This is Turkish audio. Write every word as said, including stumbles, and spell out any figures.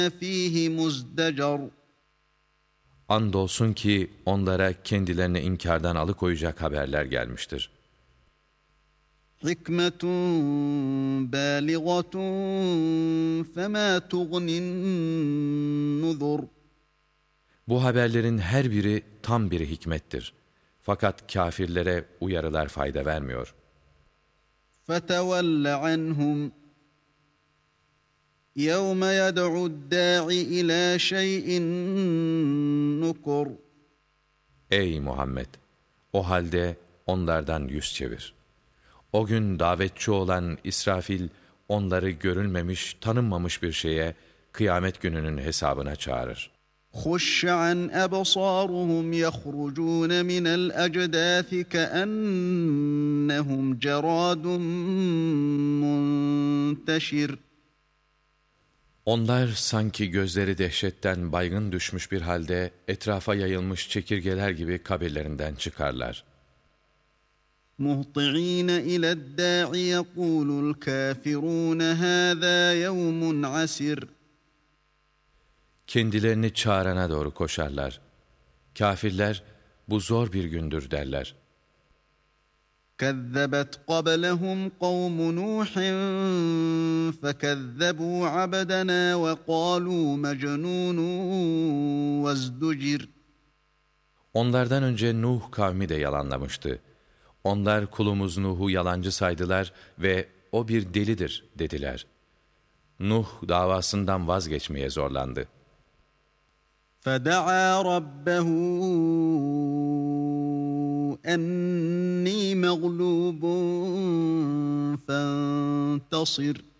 فِيهِ مُزْدَجَرٌ Andolsun ki onlara kendilerini inkardan alıkoyacak haberler gelmiştir. حِكْمَةٌ بَالِغَةٌ فَمَا تُغْنِ النُّذُرُ Bu haberlerin her biri tam bir hikmettir. Fakat kâfirlere uyarılar fayda vermiyor. فَتَوَلَّ عَنْهُمْ يَوْمَ يَدْعُ الدَّاعِ إِلَى شَيْءٍ نُكُرٍ Ey Muhammed! O halde onlardan yüz çevir. O gün davetçi olan İsrafil, onları görülmemiş, tanınmamış bir şeye, kıyamet gününün hesabına çağırır. خُشَّ عَنْ أَبْصَارُهُمْ يَخْرُجُونَ مِنَ الْأَجْدَاثِ كَأَنَّهُمْ جَرَادٌ مُنْتَشِرٌ Onlar sanki gözleri dehşetten baygın düşmüş bir halde etrafa yayılmış çekirgeler gibi kabirlerinden çıkarlar. مُهْطِعِينَ إِلَى الدَّاعِ يَقُولُ الْكَافِرُونَ هَذَا يَوْمٌ عَسِرٌ Kendilerini çağırana doğru koşarlar. Kâfirler, bu zor bir gündür derler. كَذَّبَتْ قَبْلَهُمْ قَوْمُ نُوحٍ فَكَذَّبُوا عَبْدَنَا وَقَالُوا مَجْنُونٌ وَازْدُجِرَ Onlardan önce Nuh kavmi de yalanlamıştı. Onlar kulumuz Nuh'u yalancı saydılar ve o bir delidir dediler. Nuh davasından vazgeçmeye zorlandı. فَدَعَا رَبَّهُ أَنِّي مَغْلُوبٌ فَانتَصِرْ